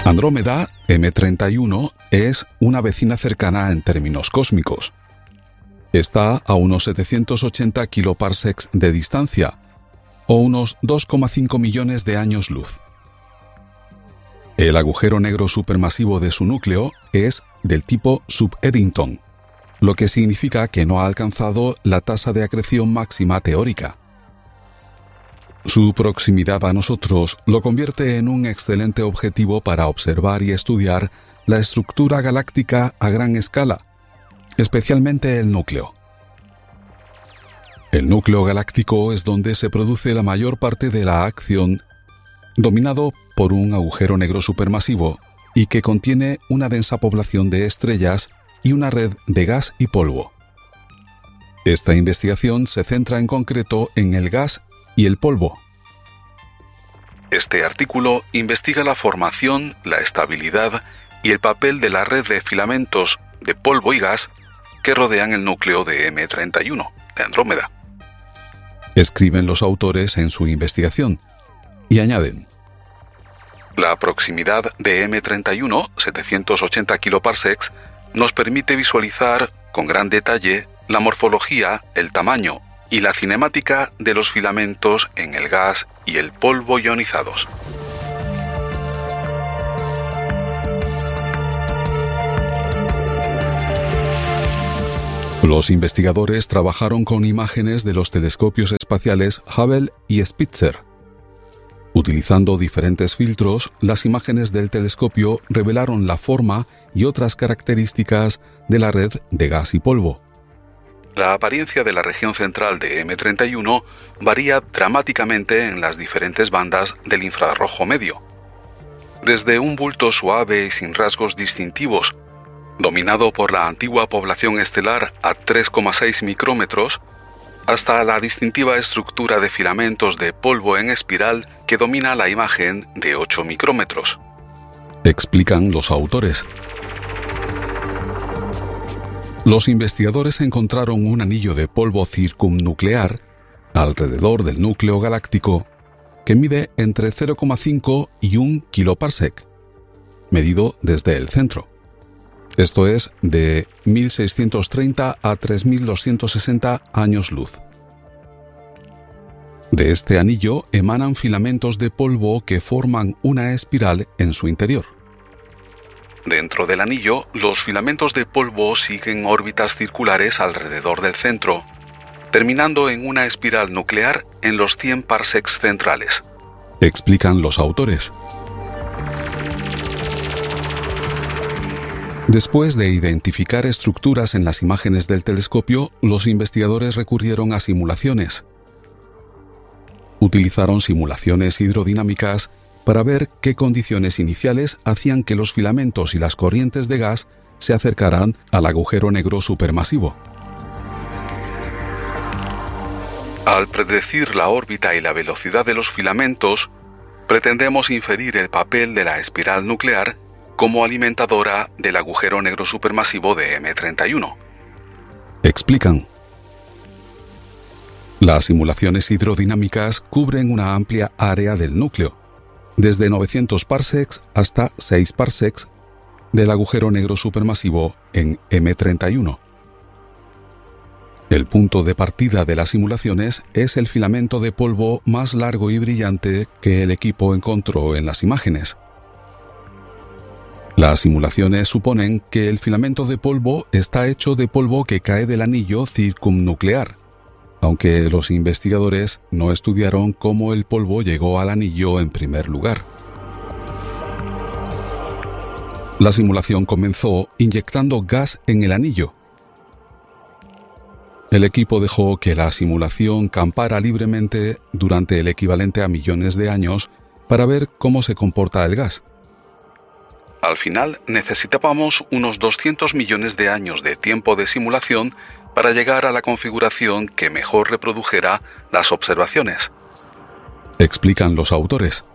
Andrómeda M31 es una vecina cercana en términos cósmicos. Está a unos 780 kiloparsecs de distancia, o unos 2,5 millones de años luz. El agujero negro supermasivo de su núcleo es del tipo sub-Eddington, lo que significa que no ha alcanzado la tasa de acreción máxima teórica. Su proximidad a nosotros lo convierte en un excelente objetivo para observar y estudiar la estructura galáctica a gran escala, especialmente el núcleo. El núcleo galáctico es donde se produce la mayor parte de la acción, dominado por un agujero negro supermasivo y que contiene una densa población de estrellas y una red de gas y polvo. Esta investigación se centra en concreto en el gas y el polvo. Este artículo investiga la formación, la estabilidad y el papel de la red de filamentos de polvo y gas que rodean el núcleo de M31, de Andrómeda. Escriben los autores en su investigación y añaden: la proximidad de M31, 780 kiloparsecs, nos permite visualizar con gran detalle la morfología, el tamaño y la cinemática de los filamentos en el gas y el polvo ionizados. Los investigadores trabajaron con imágenes de los telescopios espaciales Hubble y Spitzer. Utilizando diferentes filtros, las imágenes del telescopio revelaron la forma y otras características de la red de gas y polvo. La apariencia de la región central de M31 varía dramáticamente en las diferentes bandas del infrarrojo medio. Desde un bulto suave y sin rasgos distintivos, dominado por la antigua población estelar a 3,6 micrómetros, hasta la distintiva estructura de filamentos de polvo en espiral que domina la imagen de 8 micrómetros. Explican los autores. Los investigadores encontraron un anillo de polvo circunnuclear alrededor del núcleo galáctico que mide entre 0,5 y 1 kiloparsec, medido desde el centro. Esto es de 1630 a 3260 años luz. De este anillo emanan filamentos de polvo que forman una espiral en su interior. Dentro del anillo, los filamentos de polvo siguen órbitas circulares alrededor del centro, terminando en una espiral nuclear en los 100 parsecs centrales. Explican los autores. Después de identificar estructuras en las imágenes del telescopio, los investigadores recurrieron a simulaciones. Utilizaron simulaciones hidrodinámicas para ver qué condiciones iniciales hacían que los filamentos y las corrientes de gas se acercaran al agujero negro supermasivo. Al predecir la órbita y la velocidad de los filamentos, pretendemos inferir el papel de la espiral nuclear como alimentadora del agujero negro supermasivo de M31. Explican. Las simulaciones hidrodinámicas cubren una amplia área del núcleo, desde 900 parsecs hasta 6 parsecs del agujero negro supermasivo en M31. El punto de partida de las simulaciones es el filamento de polvo más largo y brillante que el equipo encontró en las imágenes. Las simulaciones suponen que el filamento de polvo está hecho de polvo que cae del anillo circunnuclear, aunque los investigadores no estudiaron cómo el polvo llegó al anillo en primer lugar. La simulación comenzó inyectando gas en el anillo. El equipo dejó que la simulación campara libremente durante el equivalente a millones de años para ver cómo se comporta el gas. Al final necesitábamos unos 200 millones de años de tiempo de simulación para llegar a la configuración que mejor reprodujera las observaciones. Explican los autores.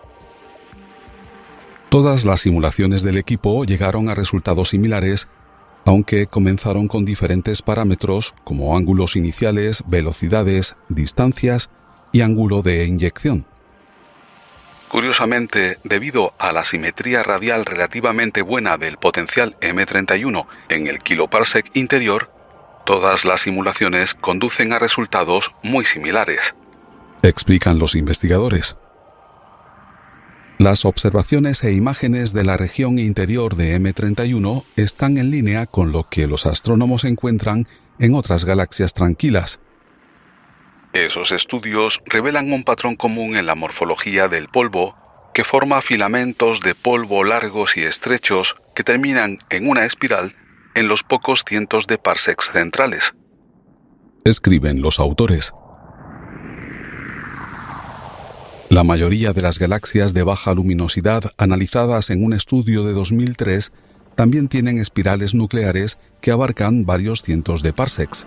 Todas las simulaciones del equipo llegaron a resultados similares, aunque comenzaron con diferentes parámetros como ángulos iniciales, velocidades, distancias y ángulo de inyección. Curiosamente, debido a la simetría radial relativamente buena del potencial M31 en el kiloparsec interior, todas las simulaciones conducen a resultados muy similares, explican los investigadores. Las observaciones e imágenes de la región interior de M31 están en línea con lo que los astrónomos encuentran en otras galaxias tranquilas. Esos estudios revelan un patrón común en la morfología del polvo que forma filamentos de polvo largos y estrechos que terminan en una espiral en los pocos cientos de parsecs centrales, escriben los autores. La mayoría de las galaxias de baja luminosidad analizadas en un estudio de 2003 también tienen espirales nucleares que abarcan varios cientos de parsecs.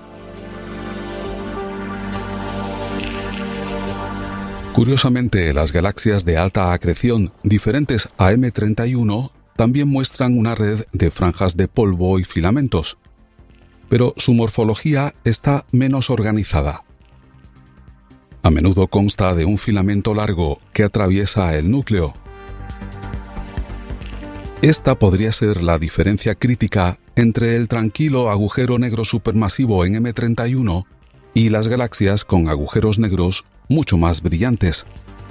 Curiosamente, las galaxias de alta acreción diferentes a M31 también muestran una red de franjas de polvo y filamentos, pero su morfología está menos organizada. A menudo consta de un filamento largo que atraviesa el núcleo. Esta podría ser la diferencia crítica entre el tranquilo agujero negro supermasivo en M31 y las galaxias con agujeros negros mucho más brillantes.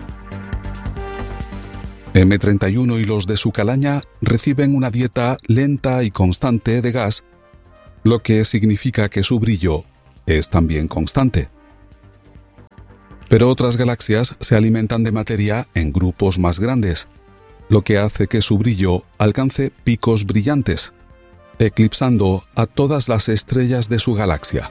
M31 y los de su calaña reciben una dieta lenta y constante de gas, lo que significa que su brillo es también constante. Pero otras galaxias se alimentan de materia en grupos más grandes, lo que hace que su brillo alcance picos brillantes, eclipsando a todas las estrellas de su galaxia.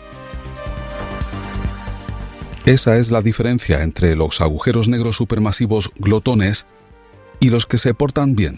Esa es la diferencia entre los agujeros negros supermasivos glotones y los que se portan bien.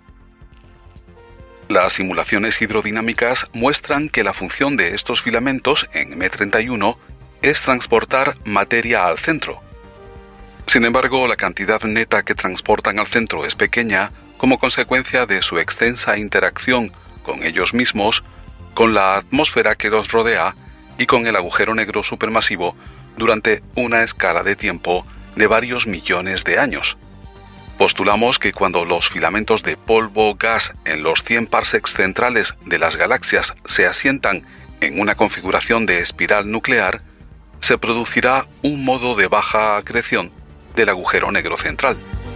Las simulaciones hidrodinámicas muestran que la función de estos filamentos en M31 es transportar materia al centro. Sin embargo, la cantidad neta que transportan al centro es pequeña como consecuencia de su extensa interacción con ellos mismos, con la atmósfera que los rodea y con el agujero negro supermasivo durante una escala de tiempo de varios millones de años. Postulamos que cuando los filamentos de polvo-gas en los 100 parsecs centrales de las galaxias se asientan en una configuración de espiral nuclear, se producirá un modo de baja acreción del agujero negro central.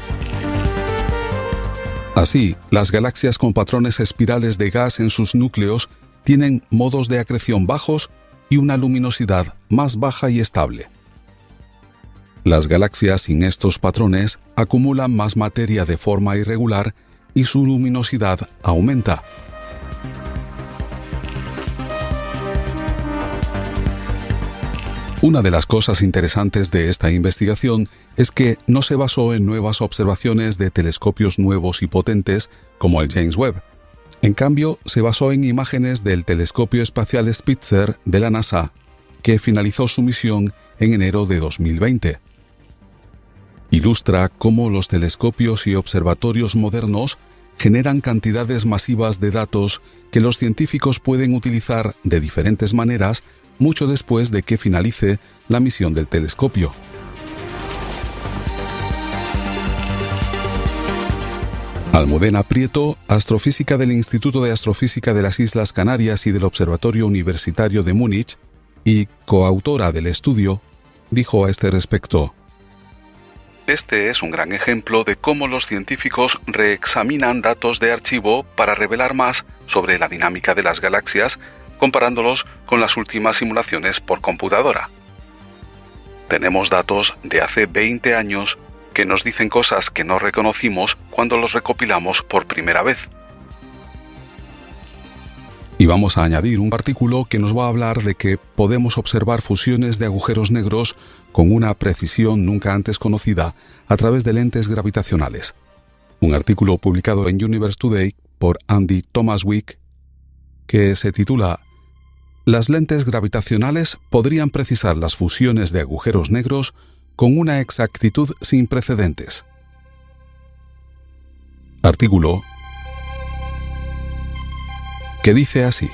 Así, las galaxias con patrones espirales de gas en sus núcleos tienen modos de acreción bajos y una luminosidad más baja y estable. Las galaxias sin estos patrones acumulan más materia de forma irregular y su luminosidad aumenta. Una de las cosas interesantes de esta investigación es que no se basó en nuevas observaciones de telescopios nuevos y potentes como el James Webb. En cambio, se basó en imágenes del telescopio espacial Spitzer de la NASA, que finalizó su misión en enero de 2020. Ilustra cómo los telescopios y observatorios modernos generan cantidades masivas de datos que los científicos pueden utilizar de diferentes maneras mucho después de que finalice la misión del telescopio. Almudena Prieto, astrofísica del Instituto de Astrofísica de las Islas Canarias y del Observatorio Universitario de Múnich, y coautora del estudio, dijo a este respecto: Este es un gran ejemplo de cómo los científicos reexaminan datos de archivo para revelar más sobre la dinámica de las galaxias, comparándolos con las últimas simulaciones por computadora. Tenemos datos de hace 20 años que nos dicen cosas que no reconocimos cuando los recopilamos por primera vez. Y vamos a añadir un artículo que nos va a hablar de que podemos observar fusiones de agujeros negros con una precisión nunca antes conocida a través de lentes gravitacionales. Un artículo publicado en Universe Today por Andy Thomaswick que se titula «Las lentes gravitacionales podrían precisar las fusiones de agujeros negros con una exactitud sin precedentes». Artículo que dice así: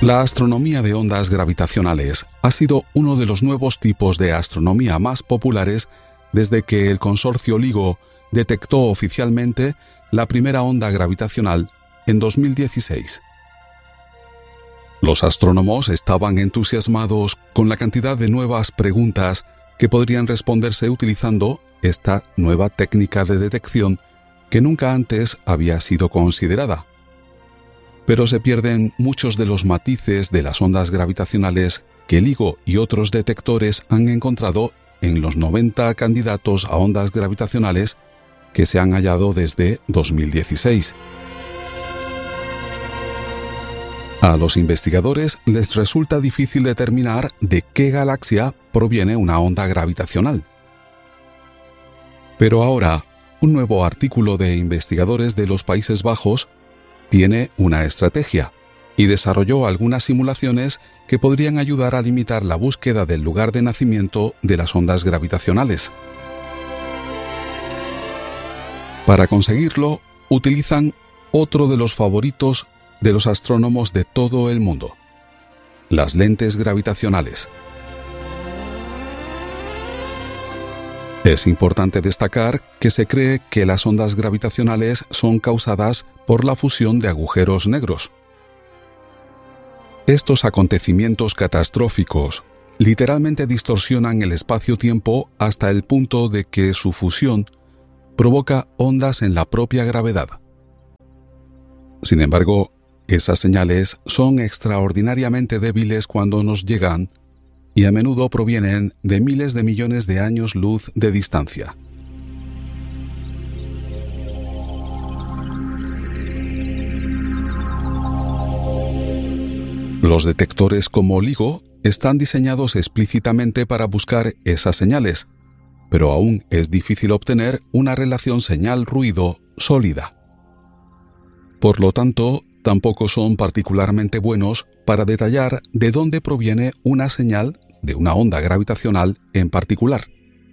La astronomía de ondas gravitacionales ha sido uno de los nuevos tipos de astronomía más populares desde que el consorcio LIGO detectó oficialmente la primera onda gravitacional en 2016. Los astrónomos estaban entusiasmados con la cantidad de nuevas preguntas que podrían responderse utilizando esta nueva técnica de detección que nunca antes había sido considerada. Pero se pierden muchos de los matices de las ondas gravitacionales que LIGO y otros detectores han encontrado en los 90 candidatos a ondas gravitacionales que se han hallado desde 2016. A los investigadores les resulta difícil determinar de qué galaxia proviene una onda gravitacional. Pero ahora, un nuevo artículo de investigadores de los Países Bajos tiene una estrategia y desarrolló algunas simulaciones que podrían ayudar a limitar la búsqueda del lugar de nacimiento de las ondas gravitacionales. Para conseguirlo, utilizan otro de los favoritos de los astrónomos de todo el mundo: las lentes gravitacionales. Es importante destacar que se cree que las ondas gravitacionales son causadas por la fusión de agujeros negros. Estos acontecimientos catastróficos literalmente distorsionan el espacio-tiempo hasta el punto de que su fusión provoca ondas en la propia gravedad. Sin embargo, esas señales son extraordinariamente débiles cuando nos llegan y a menudo provienen de miles de millones de años luz de distancia. Los detectores como LIGO están diseñados explícitamente para buscar esas señales, pero aún es difícil obtener una relación señal-ruido sólida. Por lo tanto, tampoco son particularmente buenos para detallar de dónde proviene una señal de una onda gravitacional en particular.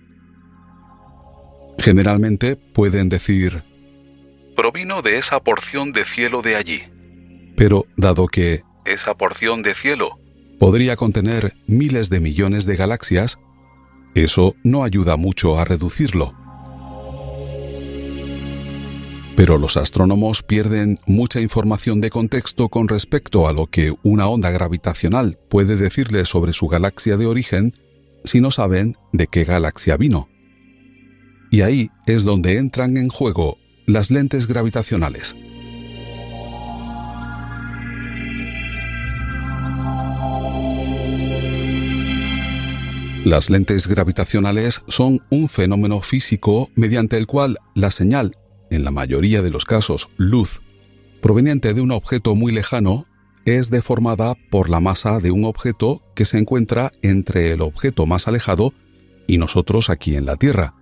Generalmente pueden decir: provino de esa porción de cielo de allí. Pero dado que esa porción de cielo podría contener miles de millones de galaxias, eso no ayuda mucho a reducirlo. Pero los astrónomos pierden mucha información de contexto con respecto a lo que una onda gravitacional puede decirles sobre su galaxia de origen si no saben de qué galaxia vino. Y ahí es donde entran en juego las lentes gravitacionales. Las lentes gravitacionales son un fenómeno físico mediante el cual la señal, en la mayoría de los casos luz, proveniente de un objeto muy lejano, es deformada por la masa de un objeto que se encuentra entre el objeto más alejado y nosotros aquí en la Tierra.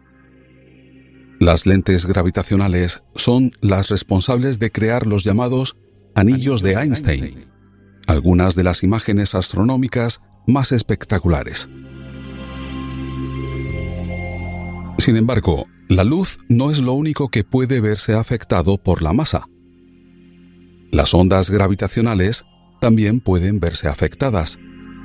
Las lentes gravitacionales son las responsables de crear los llamados anillos de Einstein, algunas de las imágenes astronómicas más espectaculares. Sin embargo, la luz no es lo único que puede verse afectado por la masa. Las ondas gravitacionales también pueden verse afectadas.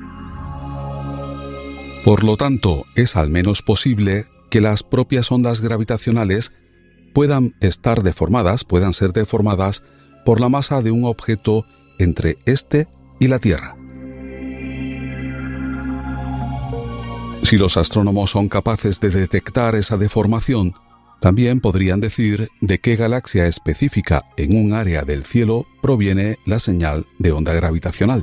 Por lo tanto, es al menos posible que las propias ondas gravitacionales puedan ser deformadas por la masa de un objeto entre este y la Tierra. Si los astrónomos son capaces de detectar esa deformación, también podrían decir de qué galaxia específica en un área del cielo proviene la señal de onda gravitacional.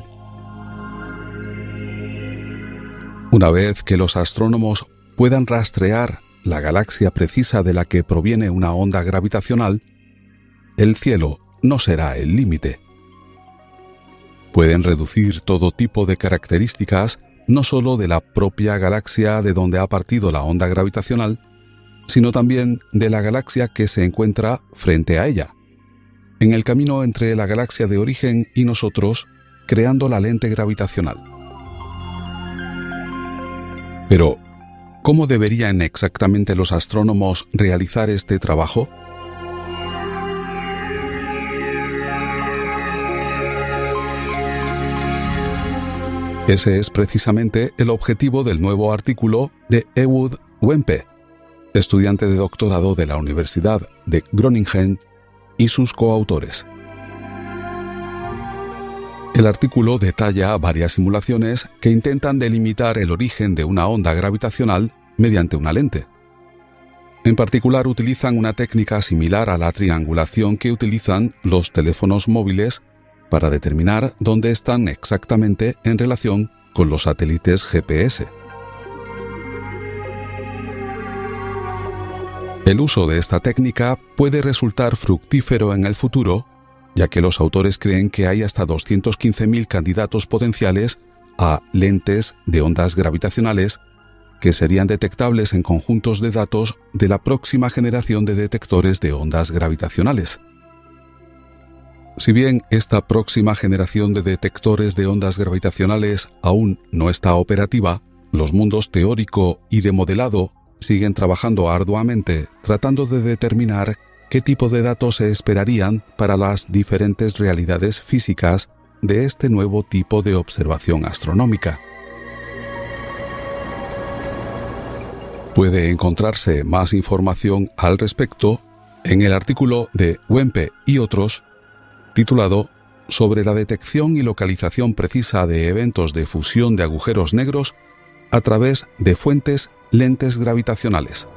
Una vez que los astrónomos puedan rastrear la galaxia precisa de la que proviene una onda gravitacional, el cielo no será el límite. Pueden reducir todo tipo de características, no solo de la propia galaxia de donde ha partido la onda gravitacional, sino también de la galaxia que se encuentra frente a ella, en el camino entre la galaxia de origen y nosotros, creando la lente gravitacional. Pero, ¿cómo deberían exactamente los astrónomos realizar este trabajo? Ese es precisamente el objetivo del nuevo artículo de Ehud Wempe, estudiante de doctorado de la Universidad de Groningen, y sus coautores. El artículo detalla varias simulaciones que intentan delimitar el origen de una onda gravitacional mediante una lente. En particular, utilizan una técnica similar a la triangulación que utilizan los teléfonos móviles para determinar dónde están exactamente en relación con los satélites GPS. El uso de esta técnica puede resultar fructífero en el futuro, ya que los autores creen que hay hasta 215.000 candidatos potenciales a lentes de ondas gravitacionales que serían detectables en conjuntos de datos de la próxima generación de detectores de ondas gravitacionales. Si bien esta próxima generación de detectores de ondas gravitacionales aún no está operativa, los mundos teórico y de modelado siguen trabajando arduamente tratando de determinar qué tipo de datos se esperarían para las diferentes realidades físicas de este nuevo tipo de observación astronómica. Puede encontrarse más información al respecto en el artículo de Wempe y otros, titulado «Sobre la detección y localización precisa de eventos de fusión de agujeros negros a través de fuentes lentes gravitacionales».